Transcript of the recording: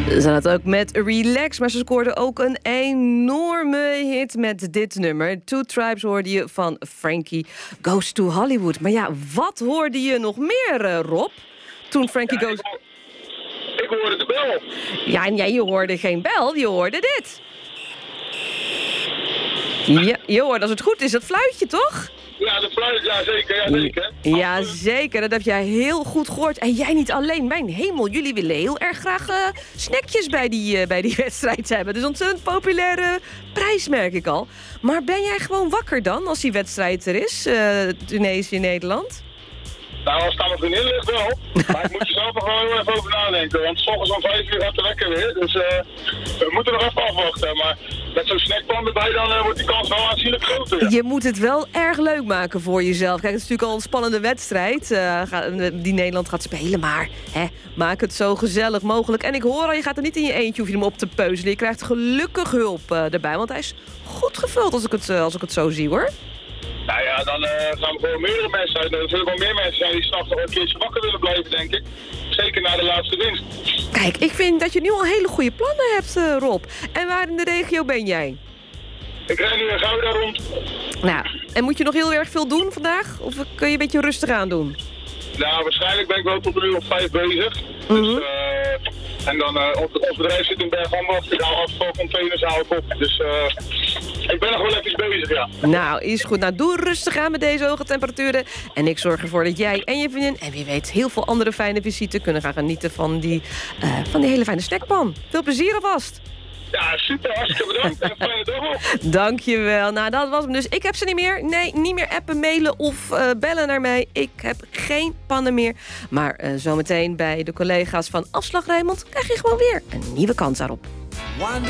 Ze had ook met Relax, maar ze scoorde ook een enorme hit met dit nummer. Two Tribes hoorde je van Frankie Goes to Hollywood. Maar ja, wat hoorde je nog meer, Rob? Toen Frankie Goes... Ik hoorde de bel. Ja, en jij, je hoorde geen bel, je hoorde dit. Ja, je hoorde, als het goed is, dat fluitje, toch? Ja, de fluit, ja zeker, ja zeker. Ja, zeker, dat heb jij heel goed gehoord. En jij niet alleen, mijn hemel, jullie willen heel erg graag snackjes bij die wedstrijd hebben. Dus ontzettend populaire prijs, merk ik al. Maar ben jij gewoon wakker dan, als die wedstrijd er is, Tunesië-Nederland? Nou, als het aan mijn vriendin ligt wel. Maar ik moet je zelf nog wel heel even over nadenken. Want 's ochtends om 5 uur gaat de wekker weer. Dus we moeten nog even afwachten. Maar met zo'n snackpan erbij, dan wordt die kans wel aanzienlijk groter. Ja. Je moet het wel erg leuk maken voor jezelf. Kijk, het is natuurlijk al een spannende wedstrijd die Nederland gaat spelen. Maar maak het zo gezellig mogelijk. En ik hoor al, je gaat er niet in je eentje, hoef je hem op te peuzelen. Je krijgt gelukkig hulp erbij. Want hij is goed gevuld als ik het zo zie, hoor. Nou ja, dan gaan we gewoon meerdere mensen uit. Er zullen wel meer mensen zijn die s'nachts nog een keertje wakker willen blijven, denk ik. Zeker na de laatste winst. Kijk, ik vind dat je nu al hele goede plannen hebt, Rob. En waar in de regio ben jij? Ik ren nu in Gouda rond. Nou, en moet je nog heel erg veel doen vandaag? Of kun je een beetje rustig aan doen? Nou, waarschijnlijk ben ik wel tot 5 bezig. Dus, en dan, ons bedrijf zit in Bergambacht. Ik haal afvalcontainers op. Dus ik ben nog wel even bezig, ja. Nou, is goed. Nou, doe rustig aan met deze hoge temperaturen. En ik zorg ervoor dat jij en je vriendin... en wie weet heel veel andere fijne visite... kunnen gaan genieten van die hele fijne snackpan. Veel plezier alvast. Ja, super. Hartstikke bedankt. En een fijne dag nog. Dankjewel. Nou, dat was hem dus. Ik heb ze niet meer. Nee, niet meer appen, mailen of bellen naar mij. Ik heb geen pannen meer. Maar zometeen bij de collega's van Afslag Rijnmond... krijg je gewoon weer een nieuwe kans daarop.